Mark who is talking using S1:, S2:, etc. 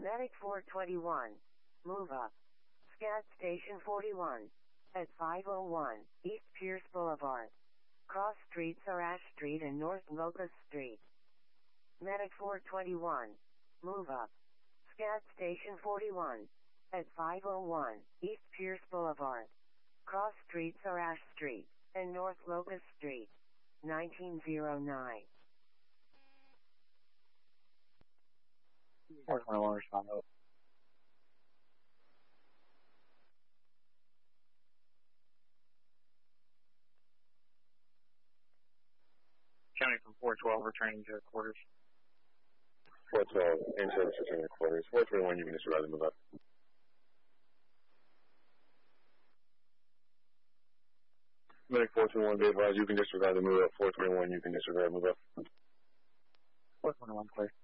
S1: Medic 421. Move up. Scat Station 41. At 501 East Pierce Boulevard. Cross streets are Ash Street and North Locust Street. Medic 421. Move up. Scat Station 41. At 501 East Pierce Boulevard. Cross streets are Ash Street and North Locust Street. 1909.
S2: 421 respond out. County from 412 returning to quarters.
S3: 412, in service returning to quarters. 421, you can disregard the move up. Medic 421, be advised, you can disregard the move up. 421, you can disregard the move up.
S2: 421, clear.